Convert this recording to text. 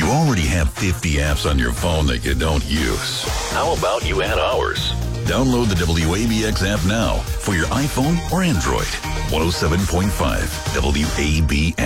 You already have 50 apps on your phone that you don't use. How about you add ours? Download the WABX app now for your iPhone or Android. 107.5 WABX.